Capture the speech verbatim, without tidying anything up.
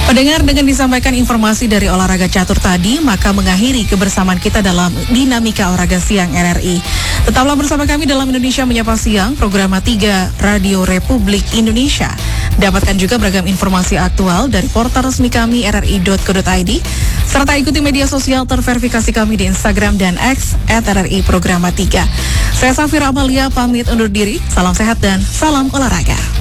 Pendengar, dengan disampaikan informasi dari olahraga catur tadi, maka mengakhiri kebersamaan kita dalam Dinamika Olahraga Siang R R I. Tetaplah bersama kami dalam Indonesia Menyapa Siang, program tiga Radio Republik Indonesia. Dapatkan juga beragam informasi aktual dari portal resmi kami r r i dot co dot i d, serta ikuti media sosial terverifikasi kami di Instagram dan X at R R I Programa tiga. Saya Safira Amalia pamit undur diri, salam sehat dan salam olahraga.